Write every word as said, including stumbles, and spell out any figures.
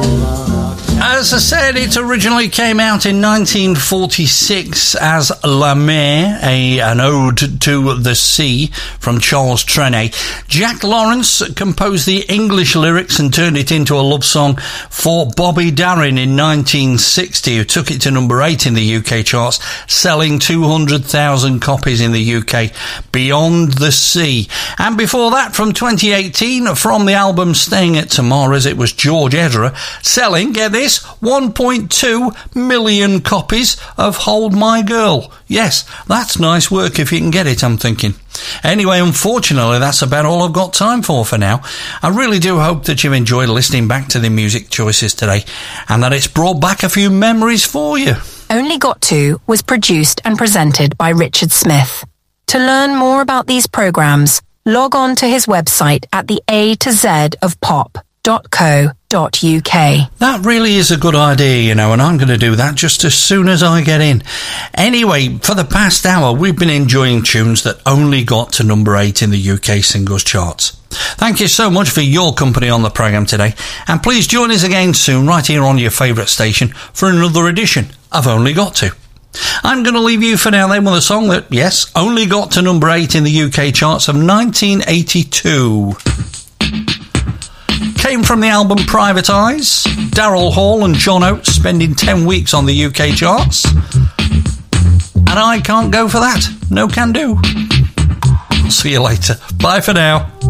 As I said, it originally came out in nineteen forty-six as La Mer, a, an ode to the sea from Charles Trenet. Jack Lawrence composed the English lyrics and turned it into a love song for Bobby Darin in nineteen sixty, who took it to number eight in the U K charts, selling two hundred thousand copies in the U K. Beyond the Sea. And before that, from twenty eighteen, from the album Staying at Tamara's, it was George Ezra selling, get this, one point two million copies of Hold My Girl. Yes, that's nice work if you can get it, I'm thinking. Anyway, unfortunately, that's about all I've got time for for now. I really do hope that you've enjoyed listening back to the music choices today and that it's brought back a few memories for you. Only Got To was produced and presented by Richard Smith. To learn more about these programmes, log on to his website at the A to Z of pop dot co dot uk. That really is a good idea, you know, and I'm going to do that just as soon as I get in. Anyway, for the past hour, we've been enjoying tunes that only got to number eight in the U K singles charts. Thank you so much for your company on the programme today, and please join us again soon right here on your favourite station for another edition of Only Got To. I'm going to leave you for now then with a song that, yes, only got to number eight in the U K charts of nineteen eighty-two. Came from the album Private Eyes, Daryl Hall and John Oates spending ten weeks on the U K charts. And I can't go for that. No can do. See you later. Bye for now.